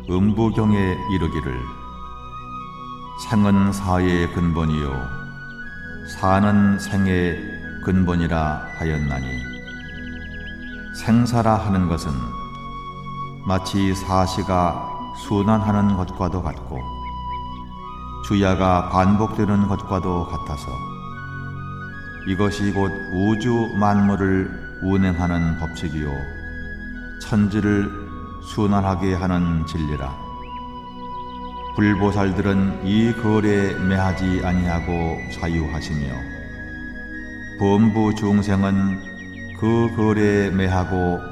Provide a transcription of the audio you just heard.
음부경에 이르기를 생은 사의 근본이요 사는 생의 근본이라 하였나니 생사라 하는 것은 마치 사시가 순환하는 것과도 같고 주야가 반복되는 것과도 같아서 이것이 곧 우주 만물을 운행하는 법칙이요 천지를 순환하게 하는 진리라. 불보살들은 이 거래에 매하지 아니하고 자유하시며 범부 중생은 그 거래에 매하고